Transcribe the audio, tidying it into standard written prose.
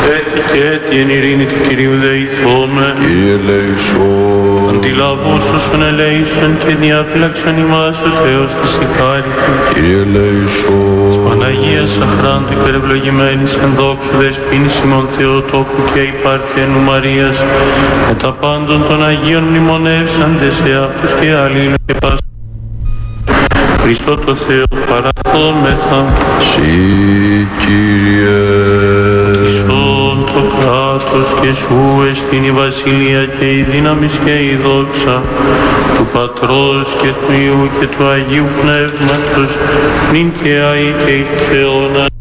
και την ειρήνη του Κυρίου δεηθώμε. Κύριε ελέησον. Αντιλαβούς όσων ελέησον και διαφύλαξον ημάς ο Θεός της ηχάρητου. Κύριε ελέησον. Της Παναγίας αχράντου υπερευλογημένης εν δόξου δεσποίνης ημών Θεοτόκου και υπάρθιενου Μαρίας, με τα πάντων των Αγίων μνημονεύσαντες σε αυτούς και αλλήλους και πάσου. Χριστό το Θεό παραθόμεθα. Συ Κύριε. Ισόν το κράτος και σου εστίν η βασιλεία και η δύναμις και η δόξα του Πατρός και του Υιού και του Αγίου Πνεύματος, νυν και αεί και εις τους αιώνας.